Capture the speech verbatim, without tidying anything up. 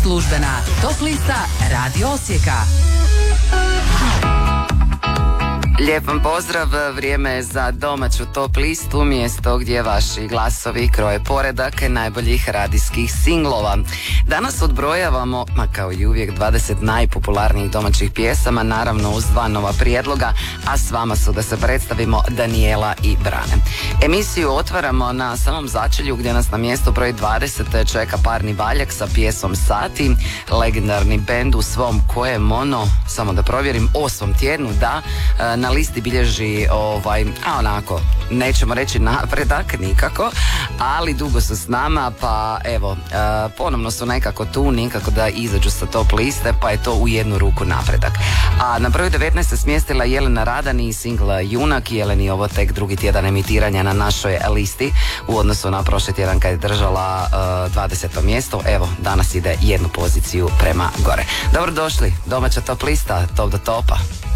službena top lista Radio Osijeka. Lijep vam pozdrav, vrijeme je za domaću top listu, mjesto gdje vaši glasovi kroje poredak najboljih radijskih singlova. Danas odbrojavamo, ma kao i uvijek, dvadeset najpopularnijih domaćih pjesama, naravno uz dva nova prijedloga, a s vama su, da se predstavimo, Danijela i Brane. Emisiju otvaramo na samom začelju gdje nas na mjestu broj dvadeset čeka Parni Valjak sa pjesom Sati, legendarni bend u svom kojem ono, samo da provjerim, osmom tjednu, da, na listi bilježi ovaj, a onako, nećemo reći napredak nikako, ali dugo su s nama, pa evo, uh, ponovno su nekako tu, nikako da izađu sa top liste, pa je to u jednu ruku napredak. A na broju devetnaest se smjestila Jelena Radani i singla Junak. Jeleni ovo tek drugi tjedan emitiranja na našoj listi u odnosu na prošli tjedan kad je držala uh, dvadeseto mjesto. Evo, danas ide jednu poziciju prema gore. Dobrodošli, domaća top lista, top do topa.